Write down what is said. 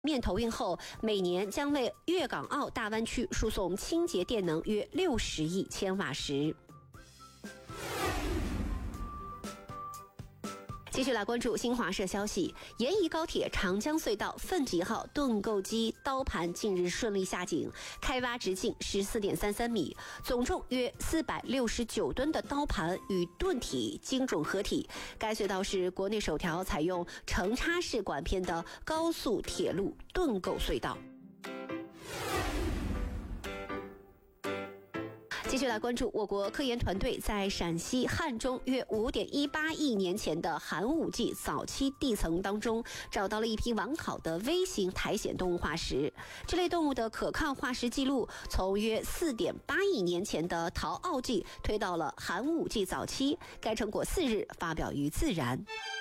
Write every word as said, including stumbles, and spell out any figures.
面投运后，每年将为粤港澳大湾区输送清洁电能约六十亿千瓦时。继续来关注新华社消息，沿宜高铁长江隧道奋楫号盾构机刀盘近日顺利下井，开挖直径 十四点三三米，总重约四百六十九吨的刀盘与盾体精准合体。该隧道是国内首条采用承插式管片的高速铁路盾构隧道。继续来关注，我国科研团队在陕西汉中约 五点一八亿年前的寒武纪早期地层当中，找到了一批完好的微型苔藓动物化石。这类动物的可靠化石记录从约 四点八亿年前的陶奥纪推到了寒武纪早期。该成果四日发表于《自然》。